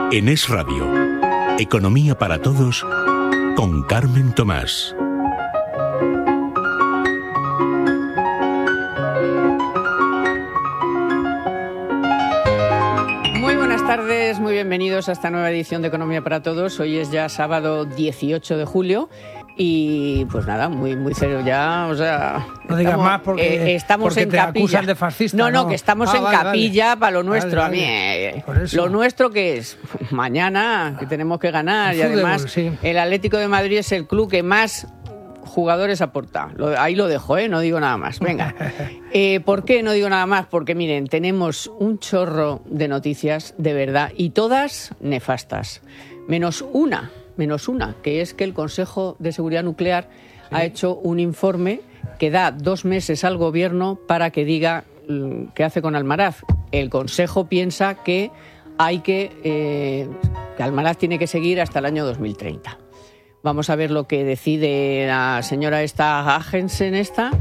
En Es Radio, Economía para Todos, con Carmen Tomás. Muy buenas tardes, muy bienvenidos a esta nueva edición de Economía para Todos. Hoy es ya sábado 18 de julio. Y pues nada, muy serio ya, o sea... No digas más porque en te capilla. Acusan de fascista. No, que estamos en capilla para lo nuestro. Vale. A mí, Por eso. lo nuestro que es mañana, que tenemos que ganar. Y además, sí. El Atlético de Madrid es el club que más jugadores aporta. Ahí lo dejo, no digo nada más. Venga. ¿Por qué no digo nada más? Porque miren, tenemos un chorro de noticias de verdad y todas nefastas. Menos una, que es que el Consejo de Seguridad Nuclear ha hecho un informe que da 2 meses al Gobierno para que diga qué hace con Almaraz. El Consejo piensa que que Almaraz tiene que seguir hasta el año 2030. Vamos a ver lo que decide la señora Agensen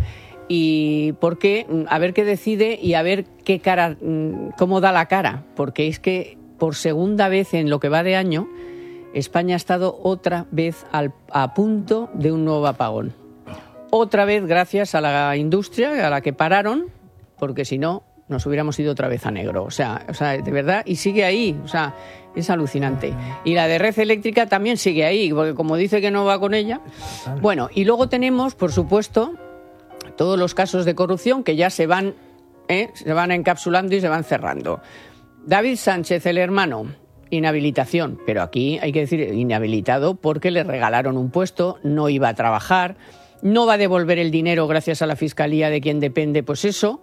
y por qué, a ver qué decide y a ver qué cara, cómo da la cara, porque es que por segunda vez en lo que va de año España ha estado otra vez a punto de un nuevo apagón. Otra vez gracias a la industria, a la que pararon, porque si no, nos hubiéramos ido otra vez a negro. O sea, de verdad, y sigue ahí. O sea, es alucinante. Y la de Red Eléctrica también sigue ahí, porque como dice que no va con ella. Bueno, y luego tenemos, por supuesto, todos los casos de corrupción que ya se van encapsulando y se van cerrando. David Sánchez, el hermano, inhabilitación, pero aquí hay que decir inhabilitado porque le regalaron un puesto, no iba a trabajar, no va a devolver el dinero gracias a la Fiscalía de quien depende, pues eso.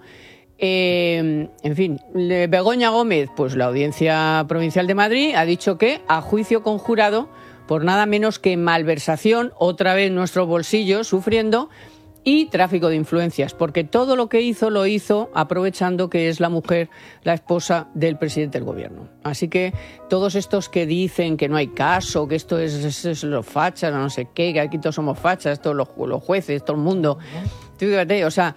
En fin, Begoña Gómez, pues la Audiencia Provincial de Madrid ha dicho que a juicio conjurado por nada menos que malversación, otra vez nuestros bolsillos sufriendo, y tráfico de influencias, porque todo lo que hizo lo hizo aprovechando que es la mujer, la esposa del presidente del gobierno. Así que todos estos que dicen que no hay caso, que esto es los fachas, no sé qué, que aquí todos somos fachas, todos los jueces, todo el mundo. O sea,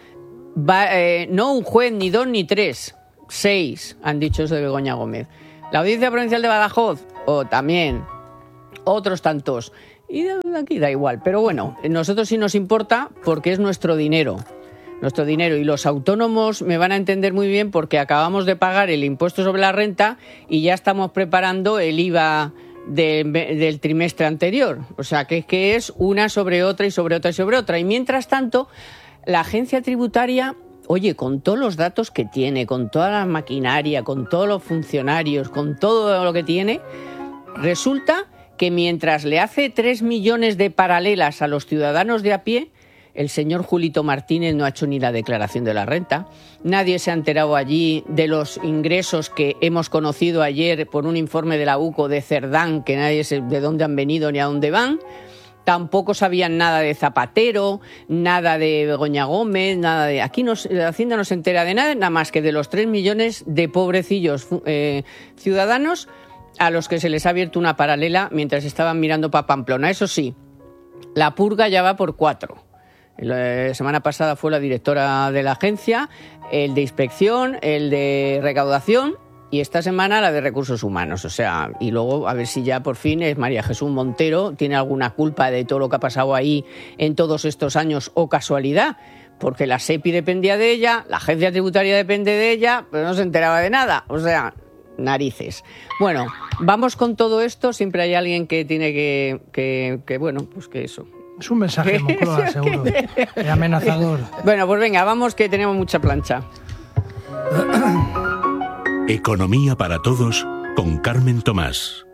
no un juez, ni 2 ni 3, 6 han dicho eso de Begoña Gómez. La Audiencia Provincial de Badajoz, también, otros tantos. Y de aquí da igual, pero bueno, nosotros sí nos importa porque es nuestro dinero, y los autónomos me van a entender muy bien porque acabamos de pagar el impuesto sobre la renta y ya estamos preparando el IVA del trimestre anterior, o sea que es una sobre otra y sobre otra y sobre otra, y mientras tanto la agencia tributaria, oye, con todos los datos que tiene, con toda la maquinaria, con todos los funcionarios, con todo lo que tiene, resulta que mientras le hace 3 millones de paralelas a los ciudadanos de a pie, el señor Julito Martínez no ha hecho ni la declaración de la renta. Nadie se ha enterado allí de los ingresos que hemos conocido ayer por un informe de la UCO de Cerdán, que nadie sabe de dónde han venido ni a dónde van. Tampoco sabían nada de Zapatero, nada de Begoña Gómez, nada de... Aquí la Hacienda no se entera de nada más que de los 3 millones de pobrecillos ciudadanos a los que se les ha abierto una paralela mientras estaban mirando para Pamplona. Eso sí, la purga ya va por 4. La semana pasada fue la directora de la agencia, el de inspección, el de recaudación y esta semana la de recursos humanos. O sea, y luego a ver si ya por fin es María Jesús Montero, tiene alguna culpa de todo lo que ha pasado ahí en todos estos años o casualidad. Porque la SEPI dependía de ella, la agencia tributaria depende de ella, pero no se enteraba de nada. O sea, narices. Bueno, vamos con todo esto. Siempre hay alguien que tiene que bueno, pues que eso. Es un mensaje Moncloa, seguro. Amenazador. Bueno, pues venga, vamos que tenemos mucha plancha. Economía para Todos con Carmen Tomás.